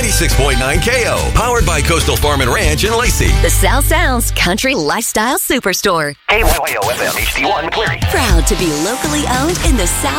96.9 KO, powered by Coastal Farm and Ranch in Lacey. The South Sounds Country Lifestyle Superstore. KYYO FM HD1 McCleary. Proud to be locally owned in the South